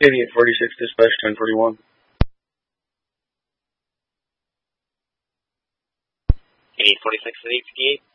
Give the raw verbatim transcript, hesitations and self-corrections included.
eighty-eight forty-six, dispatch ten forty-one. eighty-eight forty-six at eight fifty-eight.